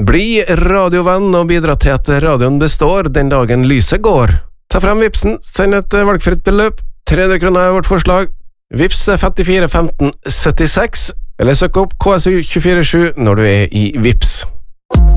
Bli radiovenn og bidra til at radioen består den dagen lyset går. Ta frem Vipsen, send et valgfritt beløp. 300 kroner er vårt forslag. Vips 54 15 76, eller søk opp KSU 247 når du er i Vips.